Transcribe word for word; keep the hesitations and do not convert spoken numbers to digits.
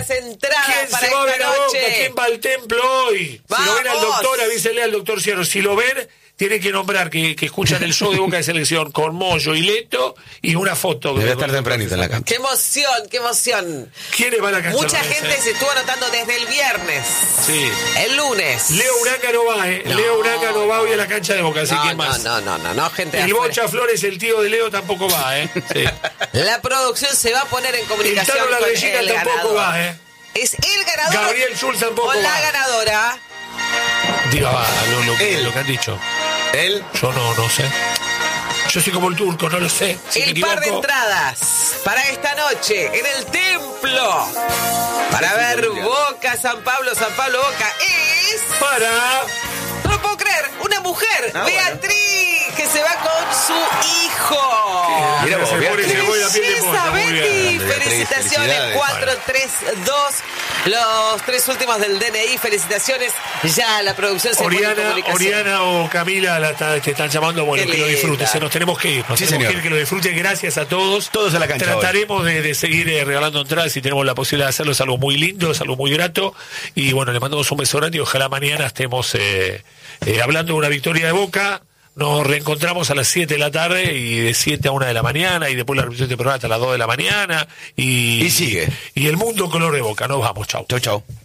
las entradas ¿Quién para se va a ver esta a Boca? noche? ¿Quién va al templo hoy? ¡Vamos! Si lo ven al doctor, avísenle al doctor Cierro. Si lo ven, tienen que nombrar que, que escuchan el show de Boca de Selección con Moyo y Leto y una foto. Debe estar tempranito en la cancha. ¡Qué emoción, qué emoción! ¿Quiénes van a la cancha? Mucha Lorenzo? gente se estuvo anotando desde el viernes. Sí. El lunes. Leo Uranga no va, ¿eh? No. Leo Uranga no va hoy a la cancha de Boca, así no, que no, más. no, no, no, no, gente de El afuera. Bocha Flores, el tío de Leo, tampoco va, ¿eh? Sí. La producción se va a poner en El comunicación Tano La con Regina el tampoco ganador. va, ¿eh? Es el ganador. Gabriel Schulz tampoco con la va. ganadora. Diga, va, lo, lo, que- Él. lo que han dicho. Él. Yo no, no sé. Yo soy como el turco, no lo sé. Si me el par de equivoco. entradas para esta noche en el templo para ver Boca, San Pablo, San Pablo, Boca es... Para. No lo puedo creer, una mujer, Ah, Beatriz, que se va con su hijo. Mira vos, Se pone- Beatriz. se pone la piel de Belleza, pollo, muy Betty. bien. Beatriz, Felicitaciones, felicidades. cuatro tres dos. Los tres últimos del D N I, felicitaciones. Ya la producción se pone en Oriana, comunicación. Oriana o Camila la está- te están llamando. Bueno, Qué que lo linda. disfrutes. Se nos tenemos que ir. Nos Sí, tenemos señor. que ir, que lo disfruten. Gracias a todos. Todos a la cancha Trataremos de, de seguir eh, regalando entradas si tenemos la posibilidad de hacerlo. Es algo muy lindo, es algo muy grato. Y bueno, le mandamos un beso grande y ojalá mañana estemos eh, eh, hablando de una victoria de Boca. Nos reencontramos a las siete de la tarde y de siete a una de la mañana y después la repetición de programa hasta las dos de la mañana. Y, Y sigue. Y el mundo color de Boca. Nos vamos. Chau. Chau, chau.